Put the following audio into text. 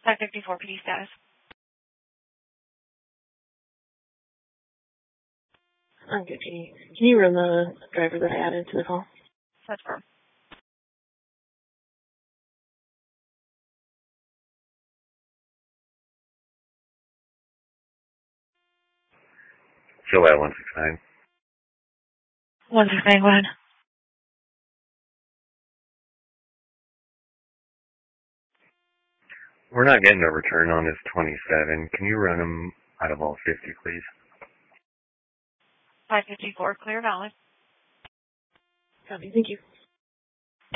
554 PD status. I'm good, Jeannie. Can you run the driver that I added to the call? That's firm. Show at 169. 169, go ahead. We're not getting a return on this 27. Can you run them out of all 50, please? 554, clear valid. Copy, thank you.